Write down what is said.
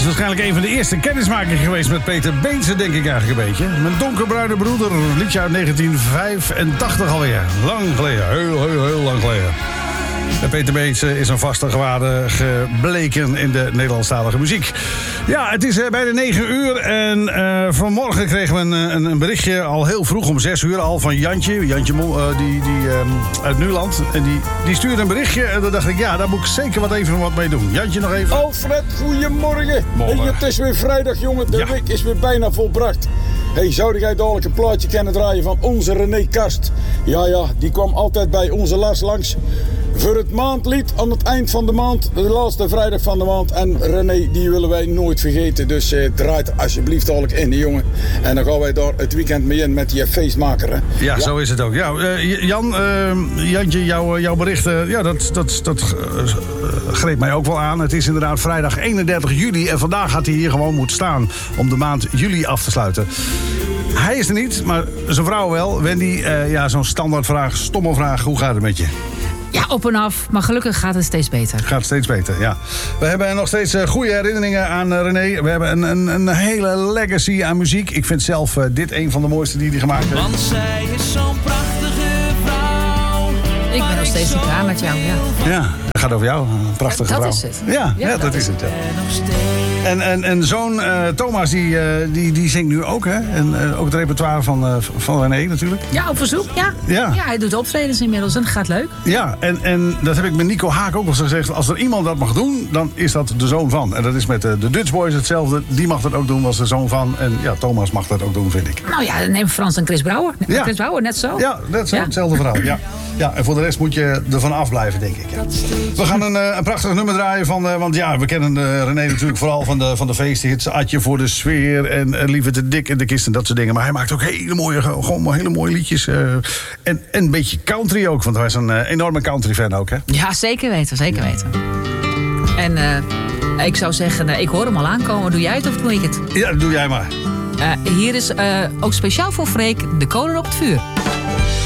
is waarschijnlijk een van de eerste kennismakingen geweest met Peter Beense, denk ik eigenlijk een beetje. Mijn donkerbruine broeder, liedje uit 1985 alweer. Lang geleden, heel lang geleden. En Peter Beense is een vaste gewaarde gebleken in de Nederlandstalige muziek. Ja, het is bijna 9 uur en vanmorgen kregen we een berichtje al heel vroeg om 6 uur al van Jantje. Jantje uit Nuland. En die stuurde een berichtje en dan dacht ik, ja, daar moet ik zeker wat mee doen. Jantje nog even. Alfred, goedemorgen. Hey, het is weer vrijdag, jongen. De week is weer bijna volbracht. Hey, zou jij dadelijk een plaatje kunnen draaien van onze René Karst? Ja, die kwam altijd bij onze Lars langs. Voor het maandlied aan het eind van de maand, de laatste vrijdag van de maand. En René, die willen wij nooit vergeten. Dus draait er alsjeblieft dadelijk in, jongen. En dan gaan wij daar het weekend mee in met die feestmaker. Hè? Ja, zo is het ook. Ja, Jantje, jouw berichten, ja, dat greep mij ook wel aan. Het is inderdaad vrijdag 31 juli en vandaag had hij hier gewoon moeten staan om de maand juli af te sluiten. Hij is er niet, maar zijn vrouw wel. Wendy, zo'n standaardvraag, stomme vraag, hoe gaat het met je? Ja, op en af, maar gelukkig gaat het steeds beter. Gaat steeds beter, ja. We hebben nog steeds goede herinneringen aan René. We hebben een hele legacy aan muziek. Ik vind zelf dit een van de mooiste die hij gemaakt heeft. Want zij is zo'n prachtige vrouw. Ik ben nog steeds niet klaar met jou, ja. Ja, het gaat over jou. Een prachtige vrouw. Dat is het. Ja, dat is het, ja. En zoon Thomas, die zingt nu ook, hè? En ook het repertoire van René natuurlijk. Ja, op verzoek, ja. Ja, hij doet optredens inmiddels en dat gaat leuk. Ja, en dat heb ik met Nico Haak ook al eens gezegd. Als er iemand dat mag doen, dan is dat de zoon van. En dat is met de Dutch Boys hetzelfde. Die mag dat ook doen als de zoon van. En ja, Thomas mag dat ook doen, vind ik. Nou ja, neem Frans en Chris Brouwer. Ja. Chris Brouwer, net zo. Ja, net zo, hetzelfde verhaal, ja. Ja, en voor de rest moet je ervan afblijven, denk ik. Ja. We gaan een prachtig nummer draaien van... want ja, we kennen René natuurlijk vooral van de feesthits. Atje voor de sfeer en Liever te dik en de kist en dat soort dingen. Maar hij maakt ook hele mooie liedjes. En een beetje country ook, want hij is een enorme country fan ook, hè? Ja, zeker weten. En ik zou zeggen, ik hoor hem al aankomen. Doe jij het of doe ik het? Ja, doe jij maar. Hier is ook speciaal voor Freek, de koning op het vuur.